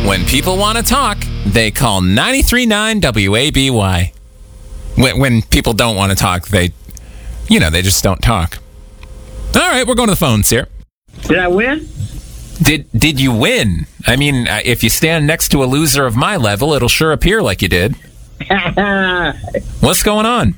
When people want to talk, they call 93.9 WABY. When people don't want to talk, they just don't talk. All right, we're going to the phones here. Did I win? Did you win? I mean, if you stand next to a loser of my level, it'll sure appear like you did. What's going on?